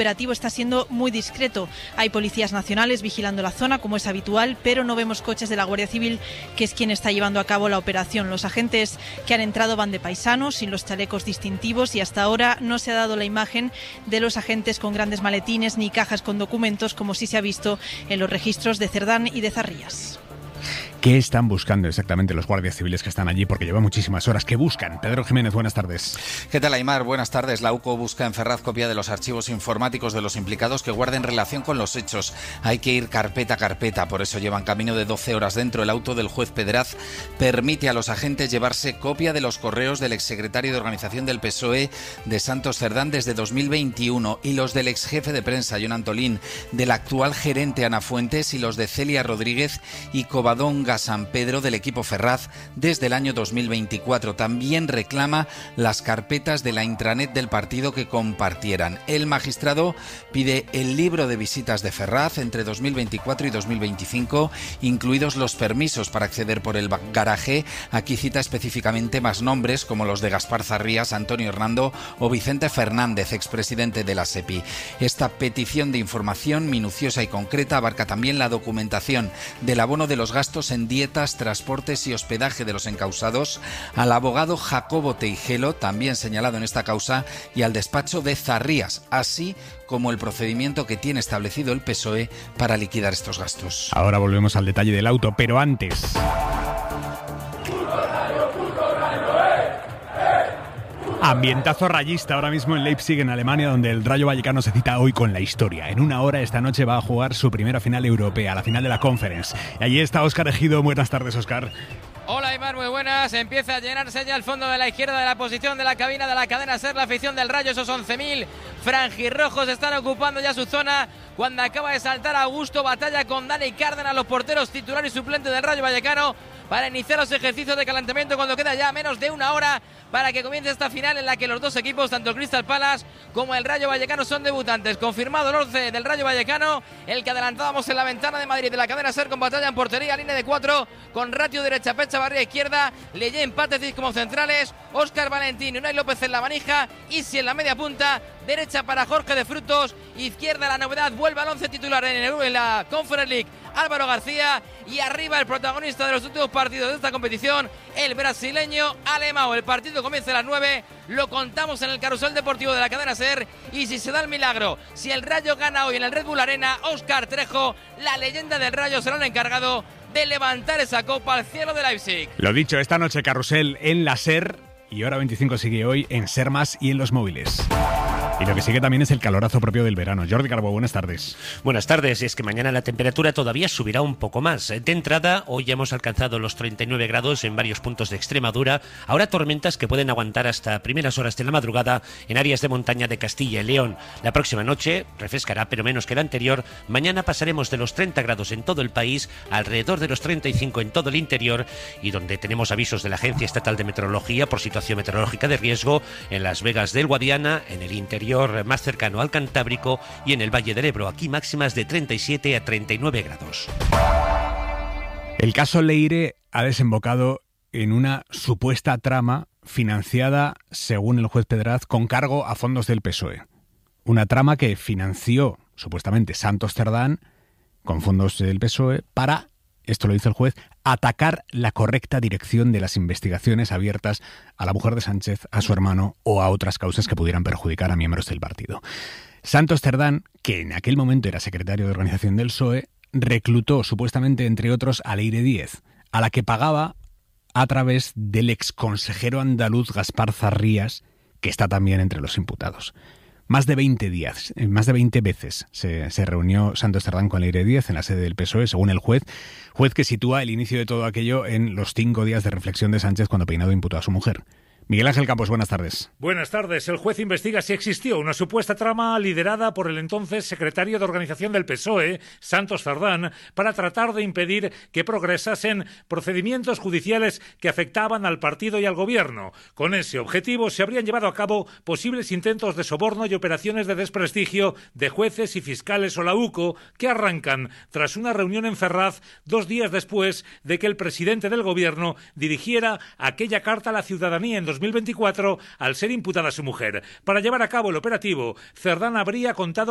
operativo está siendo muy discreto. Hay policías nacionales vigilando la zona, como es habitual, pero no vemos coches de la Guardia Civil, que es quien está llevando a cabo la operación. Los agentes que han entrado van de paisanos, sin los chalecos distintivos, y hasta ahora no se ha dado la imagen de los agentes con grandes maletines ni cajas con documentos, como sí se ha visto en los registros de Cerdán y de Zarrías. ¿Qué están buscando exactamente los guardias civiles que están allí? Porque llevan muchísimas horas. ¿Qué buscan? Pedro Jiménez, buenas tardes. ¿Qué tal, Aimar? Buenas tardes. La UCO busca en Ferraz copia de los archivos informáticos de los implicados que guarden relación con los hechos. Hay que ir carpeta a carpeta, por eso llevan camino de 12 horas dentro. El auto del juez Pedraz permite a los agentes llevarse copia de los correos del exsecretario de Organización del PSOE de Santos Cerdán desde 2021 y los del exjefe de prensa, Jon Antolín, del actual gerente, Ana Fuentes, y los de Celia Rodríguez y Covadonga San Pedro del equipo Ferraz desde el año 2024. También reclama las carpetas de la intranet del partido que compartieran. El magistrado pide el libro de visitas de Ferraz entre 2024 y 2025, incluidos los permisos para acceder por el garaje. Aquí cita específicamente más nombres como los de Gaspar Zarrías, Antonio Hernando o Vicente Fernández, expresidente de la SEPI. Esta petición de información minuciosa y concreta abarca también la documentación del abono de los gastos en dietas, transportes y hospedaje de los encausados, al abogado Jacobo Teijelo, también señalado en esta causa, y al despacho de Zarrías, así como el procedimiento que tiene establecido el PSOE para liquidar estos gastos. Ahora volvemos al detalle del auto, pero antes... Ambientazo rayista ahora mismo en Leipzig, en Alemania, donde el Rayo Vallecano se cita hoy con la historia. En una hora esta noche va a jugar su primera final europea, la final de la Conference. Y allí está Óscar Ejido. Buenas tardes, Óscar. Hola, Aimar, muy buenas. Empieza a llenarse ya el fondo de la izquierda de la posición de la cabina de la cadena SER, la afición del Rayo. Esos 11.000 franjirrojos están ocupando ya su zona cuando acaba de saltar Augusto. Batalla con Dani Cárdenas, los porteros titular y suplente del Rayo Vallecano, para iniciar los ejercicios de calentamiento cuando queda ya menos de una hora para que comience esta final en la que los dos equipos, tanto el Crystal Palace como el Rayo Vallecano, son debutantes. Confirmado el 11 del Rayo Vallecano, el que adelantábamos en la ventana de Madrid de la cadena SER, con Batalla en portería, línea de 4 con Ratio derecha, Pecha Barría izquierda, Leyen, Pátesis como centrales, Óscar Valentín y Unai López en la manija, Isi en la media punta, derecha para Jorge de Frutos, izquierda la novedad, vuelve al 11 titular en la Conference League, Álvaro García, y arriba el protagonista de los últimos partidos de esta competición, el brasileño Alemão. El partido comienza a las 9, lo contamos en el carrusel deportivo de la cadena SER, y si se da el milagro, si el Rayo gana hoy en el Red Bull Arena, Óscar Trejo, la leyenda del Rayo, será el encargado de levantar esa copa al cielo de Leipzig. Lo dicho, esta noche carrusel en la SER, y Hora 25 sigue hoy en SER Más y en los móviles. Y lo que sigue también es el calorazo propio del verano. Jordi Calvo, buenas tardes. Buenas tardes. Y es que mañana la temperatura todavía subirá un poco más. De entrada, hoy ya hemos alcanzado los 39 grados en varios puntos de Extremadura. Ahora tormentas que pueden aguantar hasta primeras horas de la madrugada en áreas de montaña de Castilla y León. La próxima noche refrescará, pero menos que la anterior. Mañana pasaremos de los 30 grados en todo el país, alrededor de los 35 en todo el interior, y donde tenemos avisos de la Agencia Estatal de Meteorología por situación meteorológica de riesgo, en Las Vegas del Guadiana, en el interior más cercano al Cantábrico y en el Valle del Ebro. Aquí máximas de 37 a 39 grados. El caso Leire ha desembocado en una supuesta trama financiada, según el juez Pedraz, con cargo a fondos del PSOE. Una trama que financió, supuestamente, Santos Cerdán con fondos del PSOE para, esto lo dice el juez, atacar la correcta dirección de las investigaciones abiertas a la mujer de Sánchez, a su hermano o a otras causas que pudieran perjudicar a miembros del partido. Santos Cerdán, que en aquel momento era secretario de organización del PSOE, reclutó supuestamente, entre otros, a Leire Díez, a la que pagaba a través del exconsejero andaluz Gaspar Zarrías, que está también entre los imputados. Más de 20 veces se reunió Santos Cerdán con Leire Díez en la sede del PSOE, según el juez que sitúa el inicio de todo aquello en los 5 días de reflexión de Sánchez cuando Peinado imputó a su mujer. Miguel Ángel Campos, buenas tardes. Buenas tardes. El juez investiga si existió una supuesta trama liderada por el entonces secretario de organización del PSOE, Santos Cerdán, para tratar de impedir que progresasen procedimientos judiciales que afectaban al partido y al gobierno. Con ese objetivo se habrían llevado a cabo posibles intentos de soborno y operaciones de desprestigio de jueces y fiscales o la UCO, que arrancan tras una reunión en Ferraz 2 días después de que el presidente del gobierno dirigiera aquella carta a la ciudadanía en 2024 al ser imputada su mujer. Para llevar a cabo el operativo, Cerdán habría contado